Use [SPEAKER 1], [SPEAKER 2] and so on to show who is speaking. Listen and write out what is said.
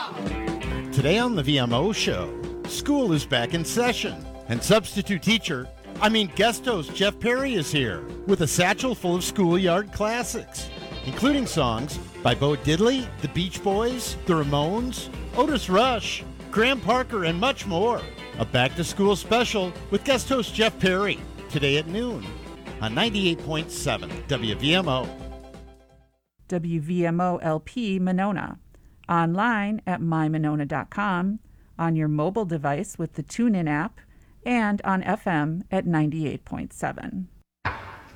[SPEAKER 1] Today on the VMO show, school is back in session, and substitute teacher, guest host Jeff Perry is here with a satchel full of schoolyard classics, including songs by Bo Diddley, the Beach Boys, the Ramones, Otis Rush, Graham Parker, and much more. A back-to-school special with guest host Jeff Perry, today at noon on 98.7 WVMO.
[SPEAKER 2] WVMO LP Monona. Online at mymonona.com, on your mobile device with the TuneIn app, and on FM at 98.7.